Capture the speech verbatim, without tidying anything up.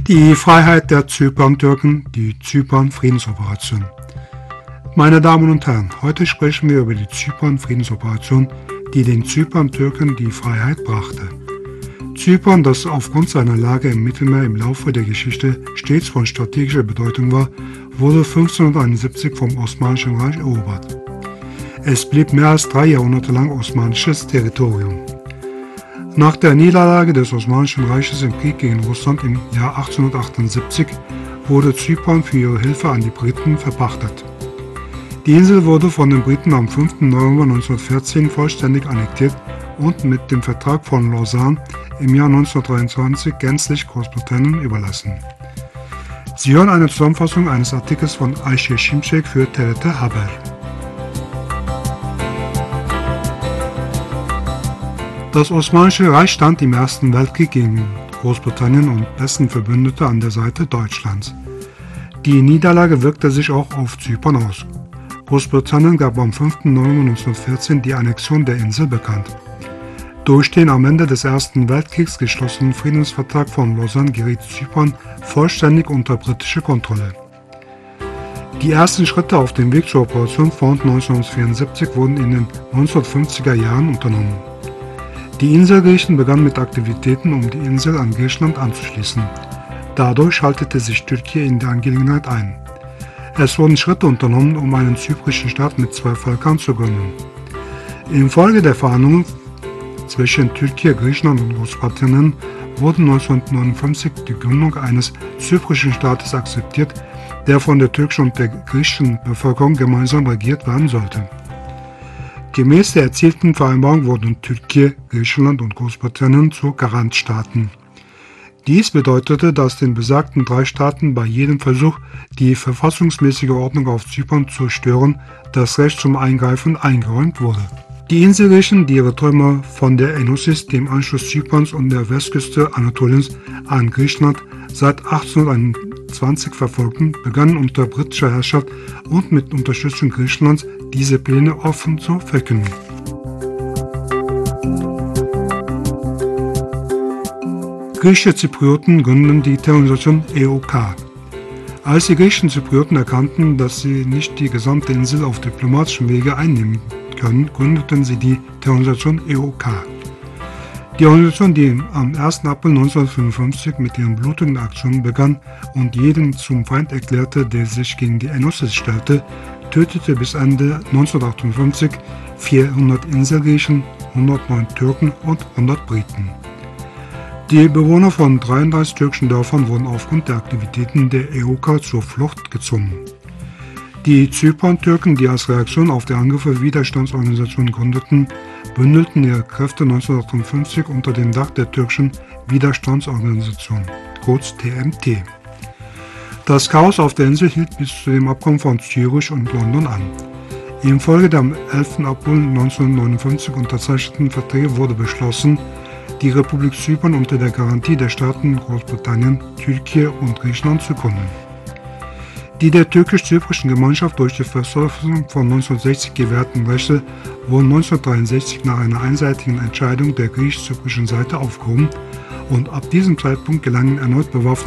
Die Freiheit der Zyperntürken, die Zypern-Friedensoperation. Meine Damen und Herren, heute sprechen wir über die Zypern-Friedensoperation, die den Zyperntürken die Freiheit brachte. Zypern, das aufgrund seiner Lage im Mittelmeer im Laufe der Geschichte stets von strategischer Bedeutung war, wurde fünfzehnhunderteinundsiebzig vom Osmanischen Reich erobert. Es blieb mehr als drei Jahrhunderte lang osmanisches Territorium. Nach der Niederlage des Osmanischen Reiches im Krieg gegen Russland im Jahr achtzehnhundertachtundsiebzig wurde Zypern für ihre Hilfe an die Briten verpachtet. Die Insel wurde von den Briten am fünften November neunzehnhundertvierzehn vollständig annektiert und mit dem Vertrag von Lausanne im Jahr neunzehnhundertdreiundzwanzig gänzlich Großbritannien überlassen. Sie hören eine Zusammenfassung eines Artikels von Ayşe Şimşek für T R T Haber. Das Osmanische Reich stand im Ersten Weltkrieg gegen Großbritannien und dessen Verbündete an der Seite Deutschlands. Die Niederlage wirkte sich auch auf Zypern aus. Großbritannien gab am fünften November neunzehnhundertvierzehn die Annexion der Insel bekannt. Durch den am Ende des Ersten Weltkriegs geschlossenen Friedensvertrag von Lausanne geriet Zypern vollständig unter britische Kontrolle. Die ersten Schritte auf dem Weg zur Operation Front neunzehnhundertvierundsiebzig wurden in den neunzehnhundertfünfziger Jahren unternommen. Die Inselgriechen begannen mit Aktivitäten, um die Insel an Griechenland anzuschließen. Dadurch schaltete sich Türkei in die Angelegenheit ein. Es wurden Schritte unternommen, um einen zyprischen Staat mit zwei Völkern zu gründen. Infolge der Verhandlungen zwischen Türkei, Griechenland und Großbritannien wurde neunzehnhundertneunundfünfzig die Gründung eines zyprischen Staates akzeptiert, der von der türkischen und der griechischen Bevölkerung gemeinsam regiert werden sollte. Gemäß der erzielten Vereinbarung wurden Türkei, Griechenland und Großbritannien zu Garantstaaten. Dies bedeutete, dass den besagten drei Staaten bei jedem Versuch, die verfassungsmäßige Ordnung auf Zypern zu stören, das Recht zum Eingreifen eingeräumt wurde. Die Inselgriechen, die ihre Träume von der Enosis, dem Anschluss Zyperns und der Westküste Anatoliens an Griechenland seit achtzehnhunderteinundzwanzig verfolgten, begannen unter britischer Herrschaft und mit Unterstützung Griechenlands diese Pläne offen zu verkünden. Griechische Zyprioten gründeten die Terrorisation E O K. Als die griechischen Zyprioten erkannten, dass sie nicht die gesamte Insel auf diplomatischem Wege einnehmen können, gründeten sie die Terrorisation E O K. Die Organisation, die am ersten April neunzehnhundertfünfundfünfzig mit ihren blutigen Aktionen begann und jeden zum Feind erklärte, der sich gegen die Enosis stellte, tötete bis Ende neunzehnhundertachtundfünfzig vierhundert Inselgriechen, hundertneun Türken und hundert Briten. Die Bewohner von dreiunddreißig türkischen Dörfern wurden aufgrund der Aktivitäten der E O K zur Flucht gezwungen. Die Zyperntürken, die als Reaktion auf die Angriffe Widerstandsorganisationen gründeten, bündelten ihre Kräfte neunzehnhundertachtundfünfzig unter dem Dach der türkischen Widerstandsorganisation, kurz T M T. Das Chaos auf der Insel hielt bis zu dem Abkommen von Zürich und London an. Infolge der am elften April neunzehnhundertneunundfünfzig unterzeichneten Verträge wurde beschlossen, die Republik Zypern unter der Garantie der Staaten Großbritannien, Türkei und Griechenland zu gründen. Die der türkisch-zyprischen Gemeinschaft durch die Verfassung von neunzehnhundertsechzig gewährten Rechte wurden neunzehnhundertdreiundsechzig nach einer einseitigen Entscheidung der griechisch-zyprischen Seite aufgehoben und ab diesem Zeitpunkt gelangen erneut bewaffnete